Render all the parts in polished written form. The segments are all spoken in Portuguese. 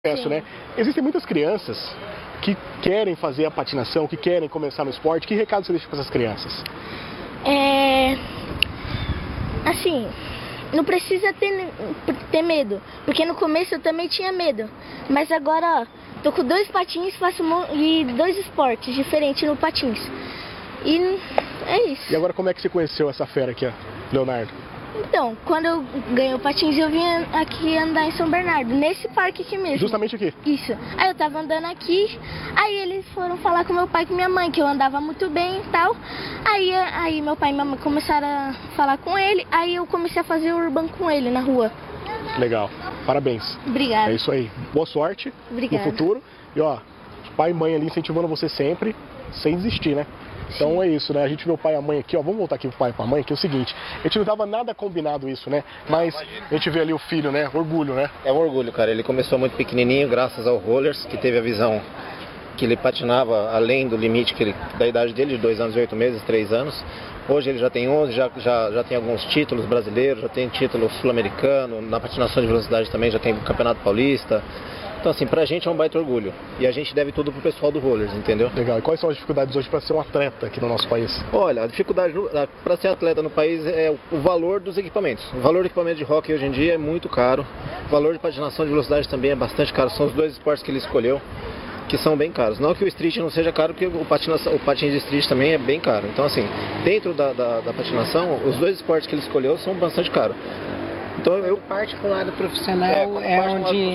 Sim. Né? Existem muitas crianças que querem fazer a patinação, que querem começar no esporte. Que recado você deixa para essas crianças? Assim, não precisa ter medo, porque no começo eu também tinha medo, mas agora, ó, tô com 2 patins, faço e 2 esportes diferentes no patins, e é isso. E agora como é que você conheceu essa fera aqui, ó, Leonardo? Então, quando eu ganhei o patins, eu vim aqui andar em São Bernardo, nesse parque aqui mesmo. Justamente aqui? Isso. Aí eu tava andando aqui, aí eles foram falar com meu pai e com minha mãe, que eu andava muito bem e tal. Aí meu pai e minha mãe começaram a falar com ele, aí eu comecei a fazer o urban com ele na rua. Legal. Parabéns. Obrigada. É isso aí. Boa sorte. Obrigada. No futuro. E ó, pai e mãe ali incentivando você sempre, sem desistir, né? Então é isso, né? A gente vê o pai e a mãe aqui, ó. Vamos voltar aqui pro pai e pra mãe, que é o seguinte: a gente não tava nada combinado isso, né? Mas a gente vê ali o filho, né? Orgulho, né? É um orgulho, cara. Ele começou muito pequenininho, graças ao Rollers, que teve a visão que ele patinava além do limite da idade dele, de 2 anos e 8 meses, 3 anos. Hoje ele já tem 11, já tem alguns títulos brasileiros, já tem título sul-americano, na patinação de velocidade também já tem o Campeonato Paulista. Então assim, pra gente é um baita orgulho. E a gente deve tudo pro pessoal do Rollers, entendeu? Legal. E quais são as dificuldades hoje para ser um atleta aqui no nosso país? Olha, a dificuldade para ser atleta no país é o valor dos equipamentos. O valor do equipamento de hockey hoje em dia é muito caro. O valor de patinação de velocidade também é bastante caro. São os 2 esportes que ele escolheu, que são bem caros. Não que o street não seja caro, porque o patins de street também é bem caro. Então assim, dentro da patinação, os 2 esportes que ele escolheu são bastante caros. Então eu parte pro lado profissional onde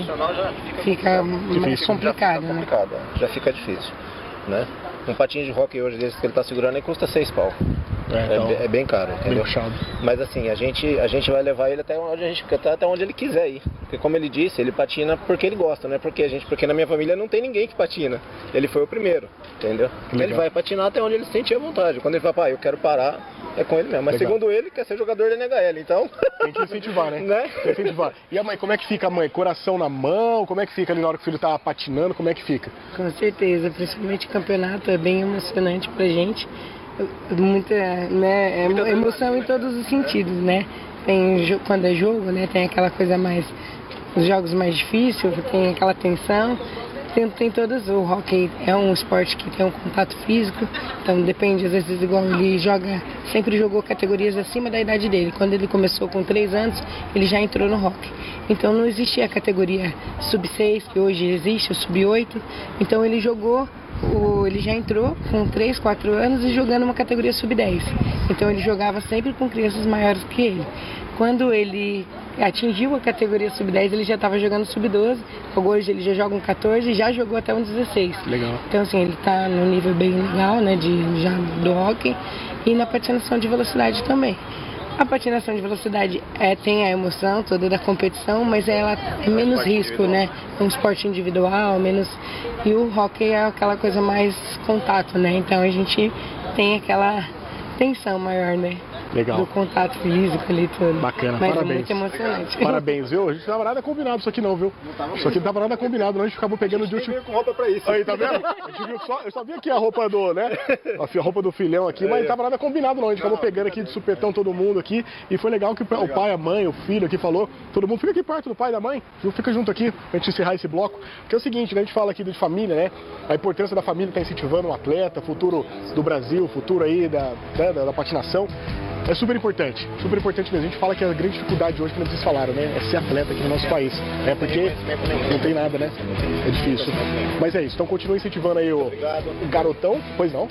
fica mais complicado, né? Já fica difícil, né? Um patinho de hockey hoje desse que ele tá segurando aí custa 6 pau. Então, é bem caro, entendeu? Bem puxado. Mas assim, a gente vai levar ele até onde ele quiser ir. Porque como ele disse, ele patina porque ele gosta, né? Porque na minha família não tem ninguém que patina. Ele foi o primeiro, entendeu? Ele vai patinar até onde ele se sentir à vontade. Quando ele fala, pai, eu quero parar, é com ele mesmo. Mas segundo ele, quer ser jogador da NHL, então... Tem que incentivar, né? Tem que incentivar. E a mãe, como é que fica a mãe? Coração na mão? Como é que fica ali na hora que o filho tá patinando? Como é que fica? Com certeza, principalmente o campeonato é bem emocionante pra gente. Muita, né, emoção em todos os sentidos, né? Quando é jogo, né, tem aquela coisa mais, os jogos mais difíceis, tem aquela tensão. Tem todas, o hockey é um esporte que tem um contato físico, então depende, às vezes igual ele sempre jogou categorias acima da idade dele. Quando ele começou com 3 anos, ele já entrou no hockey. Então não existia a categoria sub-6, que hoje existe, o sub-8, então ele já entrou com 3, 4 anos e jogando uma categoria sub-10. Então ele jogava sempre com crianças maiores que ele. Quando ele atingiu a categoria sub-10, ele já estava jogando sub-12. Hoje ele já joga um 14 e já jogou até um 16. Legal. Então assim, ele está num nível bem legal, né, já do hockey e na patinação de velocidade também. A patinação de velocidade tem a emoção toda da competição, mas ela é menos risco, né? É um esporte individual, menos... E o hockey é aquela coisa mais contato, né? Então a gente tem aquela tensão maior, né? Legal. Do contato físico ali tudo. Bacana, mas parabéns. É muito emocionante. Parabéns, viu? A gente não tava nada combinado isso aqui não, viu? Isso aqui não tava nada combinado, não. A gente acabou pegando de último... com roupa pra isso. Aí, tá vendo? Eu só vi aqui a roupa do, né? A roupa do filhão aqui, mas não tava nada combinado não. A gente acabou pegando aqui de supetão todo mundo aqui. E foi legal que o pai, a mãe, o filho aqui falou. Todo mundo fica aqui perto do pai e da mãe. Fica junto aqui pra gente encerrar esse bloco. Porque é o seguinte, né? A gente fala aqui de família, né? A importância da família tá incentivando o atleta, futuro do Brasil, futuro aí da patinação. É super importante mesmo. A gente fala que a grande dificuldade hoje, como vocês falaram, né, é ser atleta aqui no nosso país. É porque não tem nada, né? É difícil. Mas é isso. Então continua incentivando aí o garotão, pois não?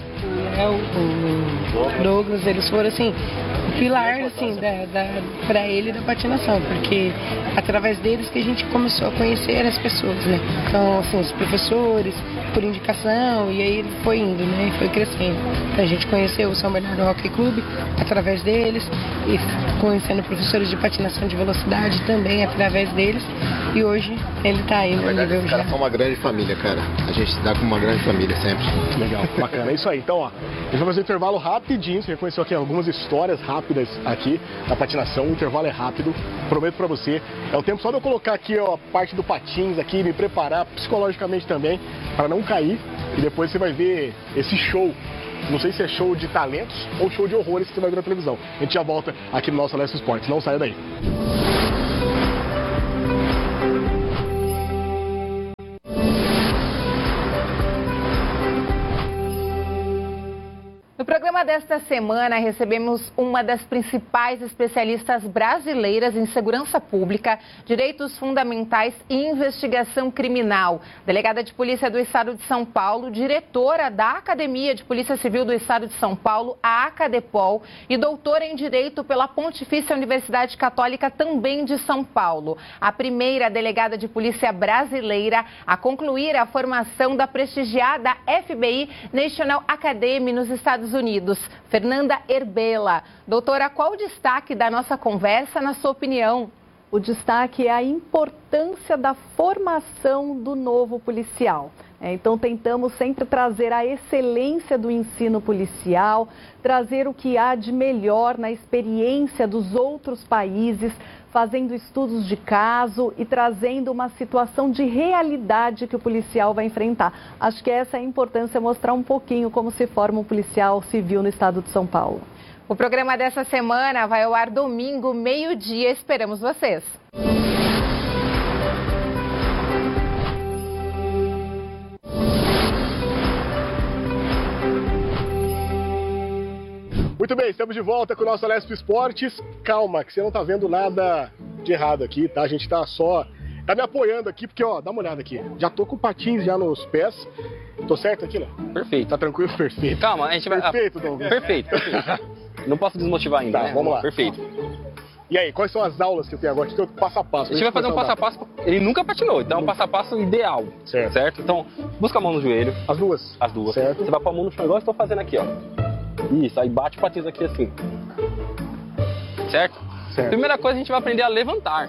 O Douglas, eles foram assim, o pilar assim, pra ele da patinação, porque através deles que a gente começou a conhecer as pessoas, né? Então, assim, os professores, por indicação, e aí ele foi indo, né? E foi crescendo. Então, a gente conheceu o São Bernardo Hockey Clube através deles, e conhecendo professores de patinação de velocidade também através deles, e hoje ele tá aí no nível já. É uma grande família, cara. A gente dá com uma grande família sempre. Legal, bacana. É isso aí. Então, ó, a gente vai fazer um intervalo rapidinho. Você reconheceu aqui algumas histórias rápidas aqui da patinação. O intervalo é rápido, prometo pra você. É o tempo só de eu colocar aqui, ó, a parte do patins aqui, me preparar psicologicamente também, para não cair. E depois você vai ver esse show. Não sei se é show de talentos ou show de horrores que você vai ver na televisão. A gente já volta aqui no nosso Alessio Esportes. Não saia daí. programa desta semana, recebemos uma das principais especialistas brasileiras em segurança pública, direitos fundamentais e investigação criminal. Delegada de Polícia do Estado de São Paulo, diretora da Academia de Polícia Civil do Estado de São Paulo, a Acadepol, e doutora em Direito pela Pontifícia Universidade Católica também de São Paulo. A primeira delegada de polícia brasileira a concluir a formação da prestigiada FBI National Academy nos Estados Unidos, Fernanda Erbela. Doutora, qual o destaque da nossa conversa, na sua opinião? O destaque é a importância da formação do novo policial. Então, tentamos sempre trazer a excelência do ensino policial, trazer o que há de melhor na experiência dos outros países, fazendo estudos de caso e trazendo uma situação de realidade que o policial vai enfrentar. Acho que essa é a importância, mostrar um pouquinho como se forma um policial civil no estado de São Paulo. O programa dessa semana vai ao ar domingo, meio-dia. Esperamos vocês. Muito bem, estamos de volta com o nosso Alesp Esportes. Calma, que você não tá vendo nada de errado aqui, tá? A gente tá me apoiando aqui, porque, ó, dá uma olhada aqui. Já tô com patins já nos pés. Tô certo aqui, né? Perfeito. Tá tranquilo? Perfeito. Calma, a gente vai... Perfeito, Douglas. Perfeito. Não posso desmotivar ainda, Tá, né? vamos lá. Perfeito. E aí, quais são as aulas que eu tenho agora? Que eu passo a passo. A gente vai fazer um passo a passo. Ele nunca patinou, então é um passo a passo ideal. Certo? Então, busca a mão no joelho. As duas? As duas. Certo. Você vai pôr a mão no chão, igual eu estou fazendo aqui, ó. Isso, aí bate o patins aqui assim. Certo? Primeira coisa, a gente vai aprender a levantar.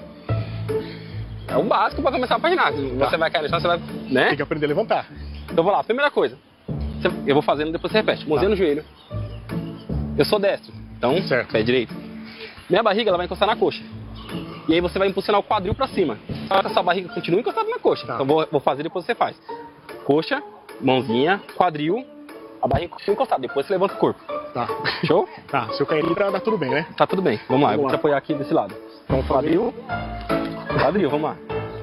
É o básico para começar a patinar. Você vai cair no chão, você vai... né? Tem que aprender a levantar. Então, vou lá. Primeira coisa. Eu vou fazendo, depois você repete. Mãozinha no joelho. Eu sou destro. Então, pé direito. Minha barriga, ela vai encostar na coxa. E aí você vai impulsionar o quadril pra cima. Só que a sua barriga continua encostada na coxa. Então vou fazer, depois você faz. Coxa, mãozinha, quadril, a barriga continua encostada. Depois você levanta o corpo. Tá. Show? Tá, se eu cair ali, tá tudo bem, né? Tá tudo bem. Vamos lá, eu vou te apoiar aqui desse lado. Então, quadril, vamos lá.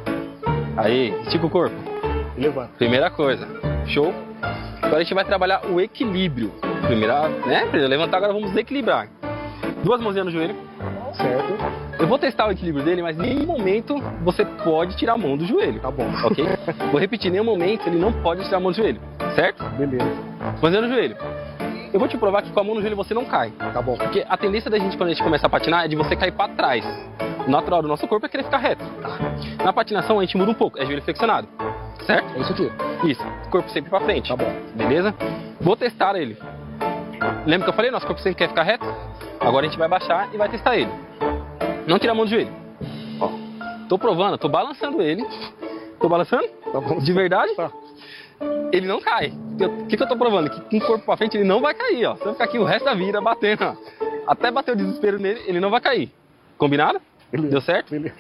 Aí, estica o corpo. Levanta. Primeira coisa. Show? Agora a gente vai trabalhar o equilíbrio. Primeira, né? Primeiro levantar, agora vamos equilibrar. Duas mãozinhas no joelho. Certo. Eu vou testar o equilíbrio dele, mas em nenhum momento você pode tirar a mão do joelho. Tá bom. Ok? Vou repetir, em nenhum momento ele não pode tirar a mão do joelho. Certo? Beleza. Mãozinha no joelho. Eu vou te provar que com a mão no joelho você não cai. Tá bom. Porque a tendência da gente, quando a gente começa a patinar, é de você cair pra trás. O natural do nosso corpo é querer ficar reto. Na patinação a gente muda um pouco, é joelho flexionado. Certo? É isso aqui. Isso. Corpo sempre pra frente. Tá bom. Beleza? Vou testar ele. Lembra que eu falei? Nosso corpo sempre quer ficar reto? Agora a gente vai baixar e vai testar ele. Não tira a mão do joelho. Ó. Tô provando, tô balançando ele. Tô balançando? Tá bom. De verdade? Tá. Ele não cai. O que eu tô provando? Que com o corpo pra frente ele não vai cair, ó. Você vai ficar aqui o resto da vida batendo, ó. Até bater o desespero nele, ele não vai cair. Combinado? Beleza. Deu certo? Beleza.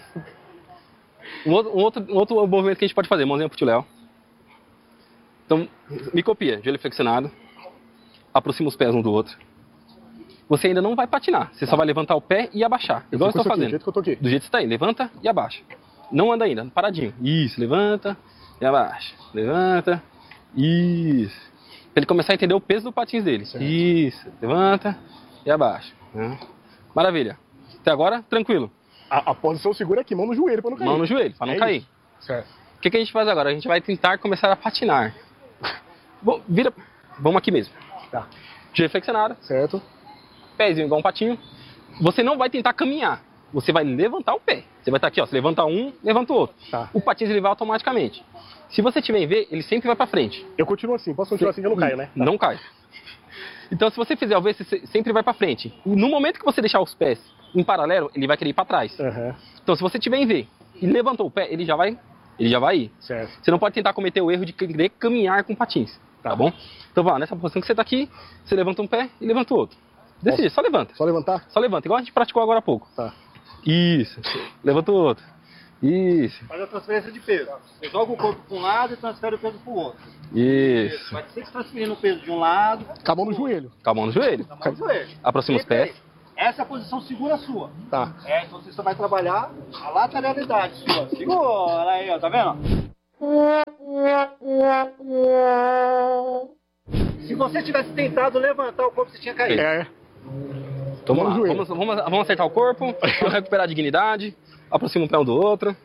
Um outro movimento que a gente pode fazer, mãozinha pro tio Léo. Então, me copia, joelho flexionado. Aproxima os pés um do outro. Você ainda não vai patinar, você só vai levantar o pé e abaixar. Igual eu estou fazendo. Do jeito que eu tô aqui. Do jeito que você está aí, levanta e abaixa. Não anda ainda, paradinho. Isso, levanta e abaixa. Levanta, isso. Pra ele começar a entender o peso do patins dele. Certo. Isso, levanta e abaixa. Maravilha. Até agora, tranquilo. A posição segura é aqui, mão no joelho pra não cair. Mão no joelho, para não cair. Isso. Certo. O que a gente faz agora? A gente vai tentar começar a patinar. Bom, vira. Vamos aqui mesmo. Tá. Joelho flexionado. Certo. Pezinho igual um patinho. Você não vai tentar caminhar. Você vai levantar o pé. Você vai estar aqui, ó. Você levanta um, levanta o outro. Tá. O patins ele vai automaticamente. Se você tiver em V, ele sempre vai pra frente. Eu continuo assim. Posso continuar assim que eu não caio, né? Não cai. Então, se você fizer o V, você sempre vai pra frente. E no momento que você deixar os pés em paralelo, ele vai querer ir pra trás. Uhum. Então, se você tiver em V e levantou o pé, ele já vai ir. Certo. Você não pode tentar cometer o erro de querer caminhar com patins. Tá bom? Então, vá, nessa posição que você tá aqui, você levanta um pé e levanta o outro. Desse jeito, só levanta. Só levantar? Só levanta, igual a gente praticou agora há pouco. Tá. Isso. Levanta o outro. Isso. Faz a transferência de peso. Você joga o corpo para um lado e transfere o peso para o outro. Isso. Vai sempre transferindo o peso de um lado. Com a mão no joelho. Com a mão no joelho. Com a mão no joelho. Aproxima os pés. Essa é a posição segura sua. Tá. Então você só vai trabalhar a lateralidade sua. Segura aí, ó, tá vendo? Se você tivesse tentado levantar o corpo, você tinha caído. É. Então vamos acertar o corpo, vamos recuperar a dignidade, aproxima um pé um do outro.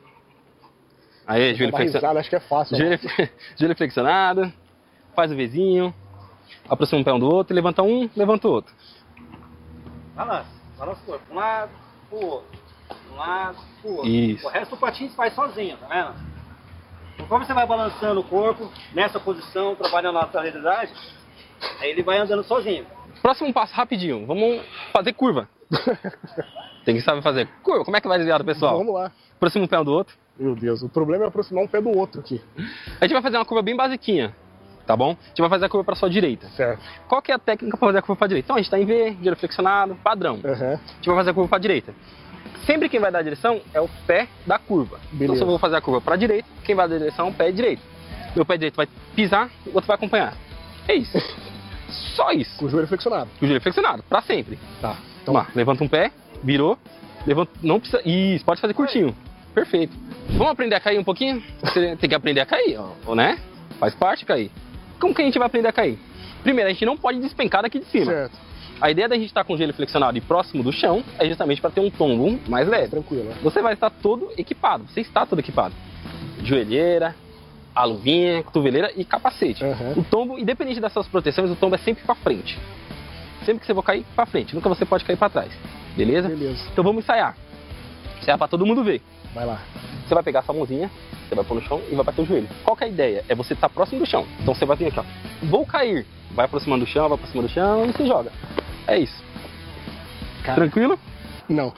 Aí, joelho flexionado. Acho que é fácil. Joelho flexionado, faz o Vzinho, aproxima um pé um do outro, levanta um, levanta o outro. Balança o corpo, um lado, pro outro, um lado, pro outro. Isso. O resto do patins faz sozinho, tá vendo? Conforme você vai balançando o corpo, nessa posição, trabalhando na lateralidade, aí ele vai andando sozinho. Próximo passo, rapidinho, vamos fazer curva. Tem que saber fazer curva. Como é que vai desviar, pessoal? Vamos lá. Aproxima um pé um do outro. Meu Deus, o problema é aproximar um pé do outro aqui. A gente vai fazer uma curva bem basiquinha, tá bom? A gente vai fazer a curva para sua direita. Certo. Qual que é a técnica para fazer a curva para direita? Então a gente está em V, joelho flexionado, padrão. Uhum. A gente vai fazer a curva para direita. Sempre quem vai dar a direção é o pé da curva. Beleza. Então se eu vou fazer a curva para direita, quem vai dar a direção é o pé direito. Meu pé direito vai pisar, o outro vai acompanhar. É isso. Só isso. Com o joelho flexionado. Com o joelho flexionado, para sempre. Tá. Então lá, levanta um pé, virou, levanta, não precisa, isso, pode fazer curtinho. Perfeito. Vamos aprender a cair um pouquinho? Você tem que aprender a cair, ó, né? Faz parte cair. Como que a gente vai aprender a cair? Primeiro, a gente não pode despencar daqui de cima. Certo. A ideia da gente estar com o joelho flexionado e próximo do chão é justamente para ter um tombo mais leve. Tranquilo, né? Você vai estar todo equipado, você está todo equipado. Joelheira, a luvinha, cotoveleira e capacete. Uhum. O tombo, independente das suas proteções, o tombo é sempre para frente. Sempre que você for cair, para frente. Nunca você pode cair para trás. Beleza? Beleza. Então vamos ensaiar. Ensaiar para todo mundo ver. Vai lá. Você vai pegar a sua mãozinha, você vai pôr no chão e vai bater o joelho. Qual que é a ideia? É você estar próximo do chão. Então você vai vir aqui, ó. Vou cair. Vai aproximando do chão, vai aproximando do chão e se joga. É isso. Cara. Tranquilo? Não.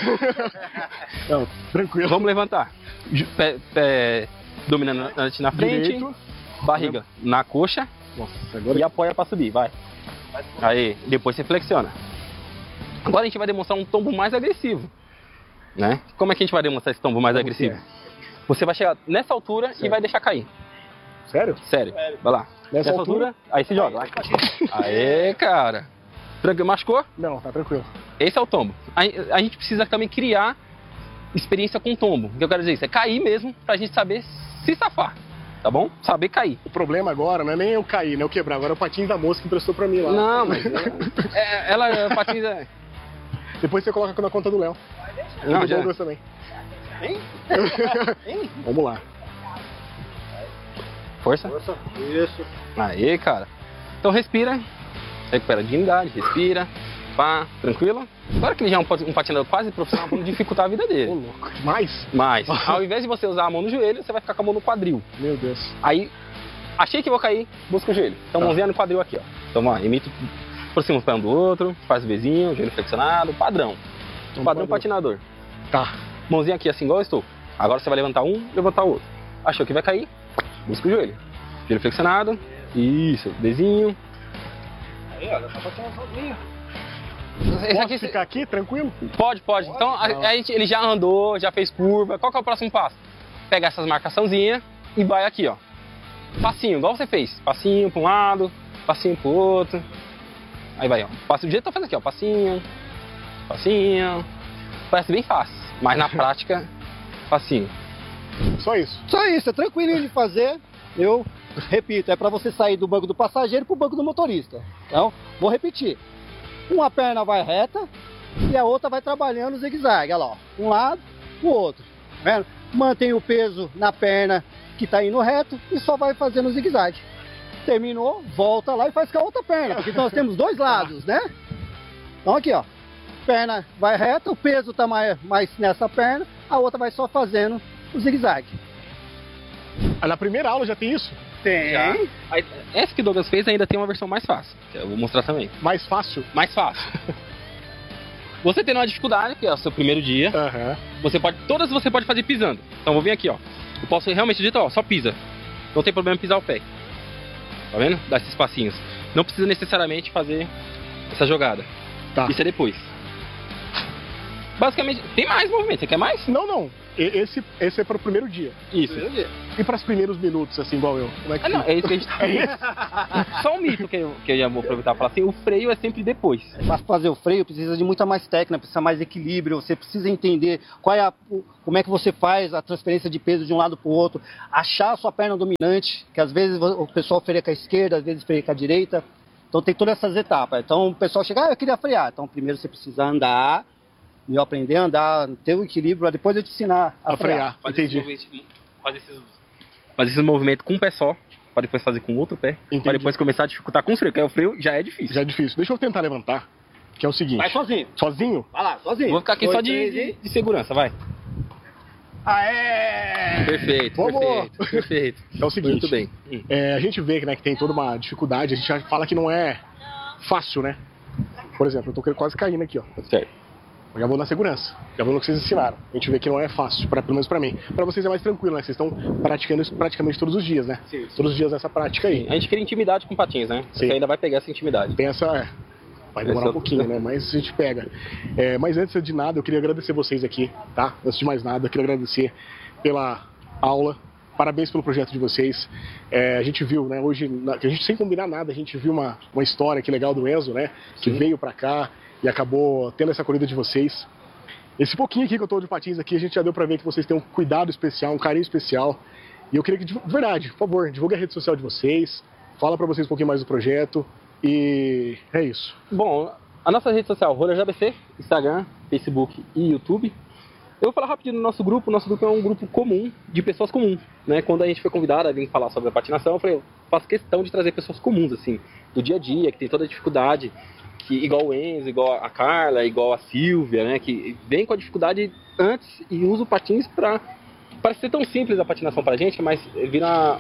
Não, tranquilo. Vamos levantar. Pé dominando na frente. Direito. Barriga na coxa. Nossa, agora... E apoia para subir, vai. Aí, depois você flexiona. Agora a gente vai demonstrar um tombo mais agressivo. Né? Como é que a gente vai demonstrar esse tombo mais agressivo? É? Você vai chegar nessa altura e vai deixar cair. Sério? Sério. Vai lá. Nessa altura? Aí se joga. Aê, cara. Tranquilo, machucou? Não, tá tranquilo. Esse é o tombo. A gente precisa também criar experiência com tombo. O que eu quero dizer isso? É cair mesmo pra gente saber se safar. Tá bom? Saber cair. O problema agora não é nem eu cair, né? Eu quebrar. Agora é o patins da moça que emprestou pra mim lá. Não, mas... ela patins... Depois você coloca na conta do Léo. Não, já. Douglas também. Hein? Hein? Vamos lá. Força. Isso. Aí, cara. Então respira. Recupera a dignidade, respira. Pá, tranquilo? Agora que ele já é um patinador quase profissional, vamos dificultar a vida dele. Ô, louco. Mais? Mas, ao invés de você usar a mão no joelho, você vai ficar com a mão no quadril. Meu Deus. Aí, achei que vou cair, busca o joelho. Então, mãozinha no quadril aqui, ó. Então, vamos lá, imita, aproxima um pé um do outro, faz o Vzinho, joelho flexionado, padrão. Padrão patinador. Tá. Mãozinha aqui, assim, igual eu estou. Agora você vai levantar um, levantar o outro. Achou que vai cair, busca o joelho. Joelho flexionado, isso, Vzinho. Aí, olha, tá patinando sozinho. Posso ficar aqui, tranquilo? Pode. Então, ele já andou, já fez curva. Qual que é o próximo passo? Pega essas marcaçãozinhas e vai aqui, ó. Passinho, igual você fez. Passinho para um lado, passinho pro outro. Aí vai, ó. Passinho do jeito que eu tô fazendo aqui, ó. Passinho, passinho. Parece bem fácil, mas na prática, passinho. Só isso. Só isso, é tranquilinho de fazer. Eu repito, é para você sair do banco do passageiro pro banco do motorista. Então, vou repetir. Uma perna vai reta e a outra vai trabalhando zigue-zague. Olha lá, ó. Um lado, o outro. Tá vendo? Mantém o peso na perna que está indo reto e só vai fazendo zigue-zague. Terminou, volta lá e faz com a outra perna, porque nós temos dois lados, né? Então aqui, ó. Perna vai reta, o peso está mais nessa perna, a outra vai só fazendo o zigue-zague. Na primeira aula já tem isso? Tem. Aí, essa que o Douglas fez ainda tem uma versão mais fácil, que eu vou mostrar também. Mais fácil? Mais fácil. Você tendo uma dificuldade, que é o seu primeiro dia, todas você pode fazer pisando. Então vou vir aqui, ó. Eu posso realmente digitar, ó, só pisa. Não tem problema pisar o pé. Tá vendo? Dá esses passinhos. Não precisa necessariamente fazer essa jogada. Tá. Isso é depois. Basicamente, tem mais movimento. Você quer mais? Não. Esse é para o primeiro dia. Isso. E para os primeiros minutos, assim, igual eu? Como é que não, é isso que a gente... Só um mito que eu já vou aproveitar para falar assim, o freio é sempre depois. Para fazer o freio precisa de muita mais técnica, precisa mais equilíbrio, você precisa entender como é que você faz a transferência de peso de um lado para o outro, achar a sua perna dominante, que às vezes o pessoal freia com a esquerda, às vezes freia com a direita. Então tem todas essas etapas. Então o pessoal chega, eu queria frear. Então primeiro você precisa andar, eu aprender a andar, ter o equilíbrio, para depois eu te ensinar a frear. Entendi. Fazer esse movimento com um pé só, para depois fazer com o outro pé, para depois começar a dificultar com o freio, porque o freio já é difícil. Já é difícil. Deixa eu tentar levantar, que é o seguinte. Vai sozinho. Sozinho? Vai lá, sozinho. Vou ficar aqui só de segurança, vai. Aê! Perfeito, Vamos! perfeito. É o seguinte, muito bem. A gente vê, né, que tem toda uma dificuldade, a gente já fala que não é fácil, né? Por exemplo, eu tô quase caindo aqui, ó. Certo. Eu já vou na segurança, já vou no que vocês ensinaram. A gente vê que não é fácil, pelo menos pra mim. Pra vocês é mais tranquilo, né? Vocês estão praticando isso praticamente todos os dias, né? Sim. Todos os dias nessa prática aí. A gente cria intimidade com patins, né? Sim. Você ainda vai pegar essa intimidade. Tem essa... Vai demorar um pouquinho, né? Mas a gente pega. Mas antes de nada, eu queria agradecer vocês aqui, tá? Antes de mais nada, eu queria agradecer pela aula. Parabéns pelo projeto de vocês. A gente viu, né? Hoje, a gente sem combinar nada, a gente viu uma história que legal do Enzo, né? Que veio pra cá e acabou tendo essa corrida de vocês. Esse pouquinho aqui que eu tô de patins aqui, a gente já deu pra ver que vocês têm um cuidado especial, um carinho especial. E eu queria que, de verdade, por favor, divulgue a rede social de vocês, fala pra vocês um pouquinho mais do projeto. E é isso. Bom, a nossa rede social, Rollers ABC, Instagram, Facebook e YouTube. Eu vou falar rapidinho do nosso grupo. O nosso grupo é um grupo comum, de pessoas comuns, né? Quando a gente foi convidado a vir falar sobre a patinação, eu falei, eu faço questão de trazer pessoas comuns, assim, do dia a dia, que tem toda a dificuldade, que igual o Enzo, igual a Carla, igual a Silvia, né? Que vem com a dificuldade antes e usa o patins para parece ser tão simples a patinação pra gente, mas vira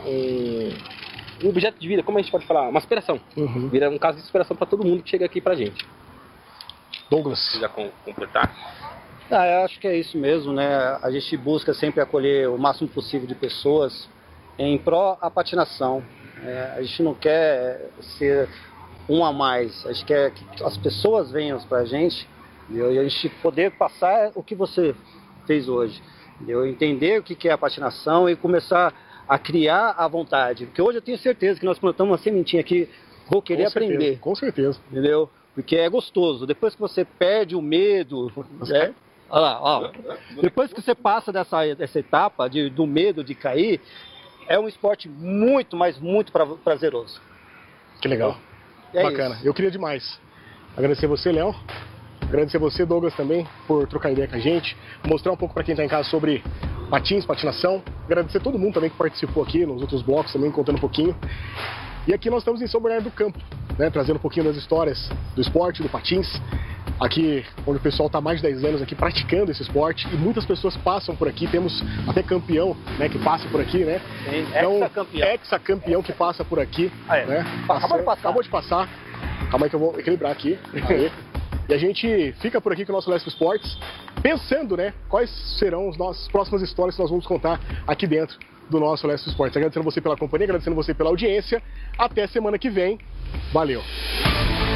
um objeto de vida, como a gente pode falar, uma superação. Vira um caso de superação para todo mundo que chega aqui pra gente. Douglas. Você já completar? Eu acho que é isso mesmo, né? A gente busca sempre acolher o máximo possível de pessoas em pró à patinação. A gente não quer ser um a mais, a gente quer que as pessoas venham pra gente, entendeu? E a gente poder passar o que você fez hoje, entendeu? Entender o que é a patinação e começar a criar à vontade. Porque hoje eu tenho certeza que nós plantamos uma sementinha aqui, vou querer aprender. Com certeza. Entendeu? Porque é gostoso. Depois que você perde o medo, né? Olha lá, ó. Depois que você passa dessa etapa do medo de cair, é um esporte muito, mas muito prazeroso. Que legal. Bacana. Isso. Eu queria demais agradecer você, Léo. Agradecer você, Douglas, também, por trocar ideia com a gente. Mostrar um pouco para quem está em casa sobre patins, patinação. Agradecer todo mundo também que participou aqui nos outros blocos também, contando um pouquinho. E aqui nós estamos em São Bernardo do Campo, né, trazendo um pouquinho das histórias do esporte, do patins. Aqui, onde o pessoal está há mais de 10 anos aqui praticando esse esporte. E muitas pessoas passam por aqui. Temos até campeão, né, que passa por aqui, né? Sim, então, ex-campeão que passa por aqui. Né? Acabou de passar. Calma aí que eu vou equilibrar aqui. E a gente fica por aqui com o nosso Lesp Sports, pensando, né, quais serão as nossas próximas histórias que nós vamos contar aqui dentro do nosso Lesp Sports. Agradecendo você pela companhia, agradecendo você pela audiência. Até semana que vem. Valeu!